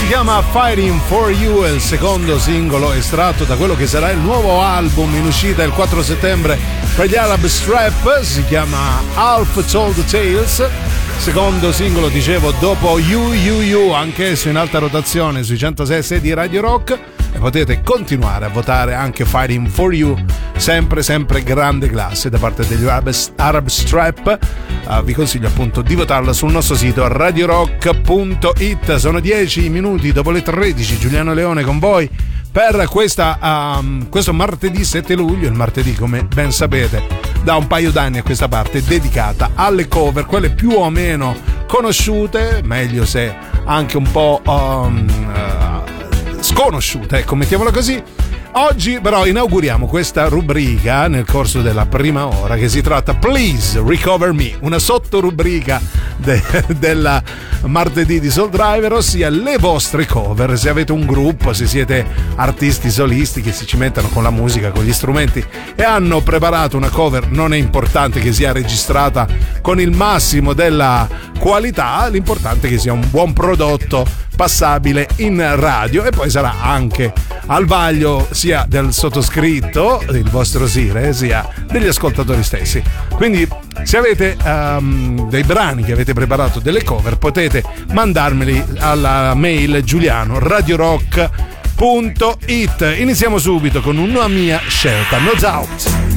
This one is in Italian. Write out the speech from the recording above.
chiama Fighting for You, è il secondo singolo estratto da quello che sarà il nuovo album in uscita il 4 settembre per gli Arab Strap. Si chiama Half Told Tales, secondo singolo, dicevo, dopo You, anch'esso in alta rotazione sui 106 di Radio Rock. E potete continuare a votare anche Fighting for You, sempre grande classe da parte degli Arab Strap. Vi consiglio appunto di votarla sul nostro sito radiorock.it. Sono 10 minuti dopo le 13, Giuliano Leone con voi per questo martedì 7 luglio. Il martedì, come ben sapete, da un paio d'anni a questa parte è dedicata alle cover, quelle più o meno conosciute, meglio se anche un po' sconosciute, ecco, mettiamola così. Oggi però inauguriamo questa rubrica nel corso della prima ora, che si tratta Please Recover Me, una sottorubrica della martedì di Soul Driver, ossia le vostre cover. Se avete un gruppo, se siete artisti solisti che si cimentano con la musica, con gli strumenti e hanno preparato una cover, non è importante che sia registrata con il massimo della qualità, l'importante è che sia un buon prodotto passabile in radio, e poi sarà anche al vaglio sia del sottoscritto, il vostro Sire, sia degli ascoltatori stessi. Quindi se avete dei brani che avete preparato, delle cover, potete mandarmeli alla mail giuliano@radiorock.it. Iniziamo subito con una mia scelta, No Doubt.